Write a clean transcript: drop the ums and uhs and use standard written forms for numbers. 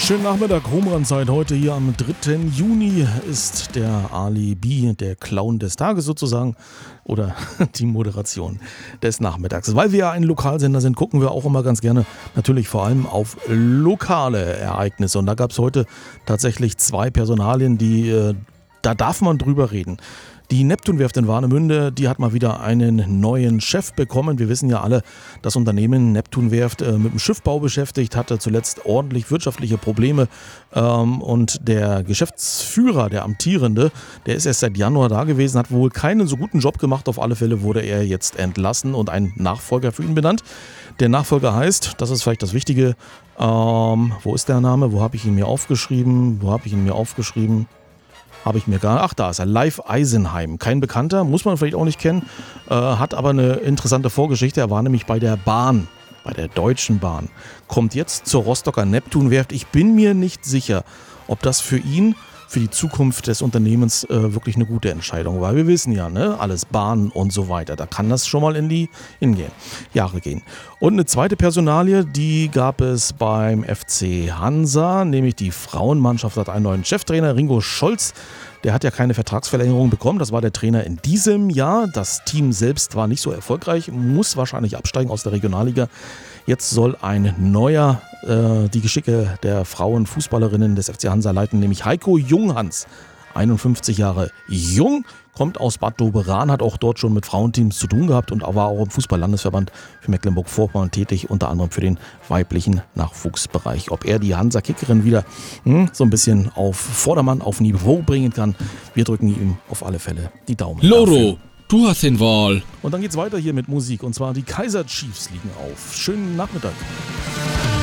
Schönen Nachmittag, Homerun-Zeit. Heute hier am 3. Juni ist der Ali B, der Clown des Tages sozusagen, oder die Moderation des Nachmittags. Weil wir ja ein Lokalsender sind, gucken wir auch immer ganz gerne natürlich vor allem auf lokale Ereignisse. Und da gab es heute tatsächlich zwei Personalien, da darf man drüber reden. Die Neptunwerft in Warnemünde, die hat mal wieder einen neuen Chef bekommen. Wir wissen ja alle, das Unternehmen Neptunwerft mit dem Schiffbau beschäftigt, hatte zuletzt ordentlich wirtschaftliche Probleme. Und der Geschäftsführer, der Amtierende, der ist erst seit Januar da gewesen, hat wohl keinen so guten Job gemacht. Auf alle Fälle wurde er jetzt entlassen und ein Nachfolger für ihn benannt. Der Nachfolger heißt, das ist vielleicht das Wichtige, wo ist der Name? Wo habe ich ihn mir aufgeschrieben? Da ist er, Leif Eisenheim. Kein Bekannter, muss man vielleicht auch nicht kennen, hat aber eine interessante Vorgeschichte. Er war nämlich bei der Bahn, bei der Deutschen Bahn. Kommt jetzt zur Rostocker Neptunwerft. Ich bin mir nicht sicher, ob das für ihn, für die Zukunft des Unternehmens wirklich eine gute Entscheidung war. Wir wissen ja, ne, alles Bahnen und so weiter. Da kann das schon mal in die Jahre gehen. Und eine zweite Personalie, die gab es beim FC Hansa, nämlich die Frauenmannschaft hat einen neuen Cheftrainer, Ringo Scholz. Der hat ja keine Vertragsverlängerung bekommen, das war der Trainer in diesem Jahr. Das Team selbst war nicht so erfolgreich, muss wahrscheinlich absteigen aus der Regionalliga. Jetzt soll ein neuer die Geschicke der Frauenfußballerinnen des FC Hansa leiten, nämlich Heiko Junghans, 51 Jahre jung, kommt aus Bad Doberan, hat auch dort schon mit Frauenteams zu tun gehabt und war auch im Fußball-Landesverband für Mecklenburg-Vorpommern tätig, unter anderem für den weiblichen Nachwuchsbereich. Ob er die Hansa-Kickerin wieder so ein bisschen auf Vordermann, auf Niveau bringen kann, wir drücken ihm auf alle Fälle die Daumen. Loro, dafür. du hast den Wahl. Und dann geht's weiter hier mit Musik, und zwar die Kaiser Chiefs liegen auf. Schönen Nachmittag.